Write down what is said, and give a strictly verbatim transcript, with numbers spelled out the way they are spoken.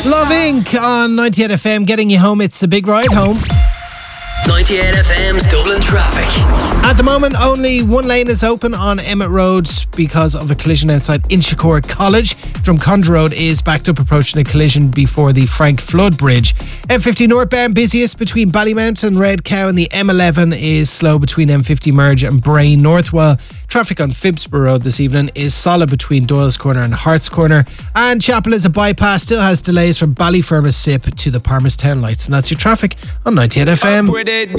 Love Incorporated on ninety-eight F M, getting you home. It's a big ride home. ninety-eight F M's Dublin traffic. At the moment, only one lane is open on Emmett Road because of a collision outside Inchicore College. Drumcondra Road is backed up approaching a collision before the Frank Flood Bridge. M fifty northbound busiest between Ballymount and Red Cow, and the M eleven is slow between M fifty Merge and Bray North, while traffic on Phibsborough Road this evening is solid between Doyle's Corner and Hart's Corner. And Chapel is a bypass, still has delays from Ballyfermot Sip to the Palmerstown Lights. And that's your traffic on ninety-eight F M. Up with it,